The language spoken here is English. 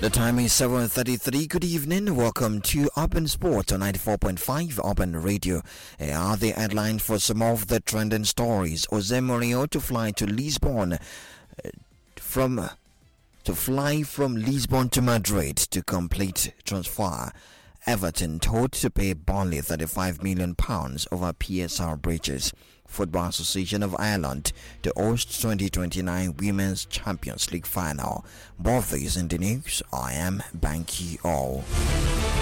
The time is 7:33. Good evening. Welcome to Urban Sport on 94.5 Urban Radio. Here are the headlines for some of the trending stories. Jose Mourinho to fly to Lisbon from Lisbon to Madrid to complete transfer. Everton told to pay Burnley £35 million over PSR breaches. Football Association of Ireland to host 2029 Women's Champions League final. Both these in the news. I am Banky O.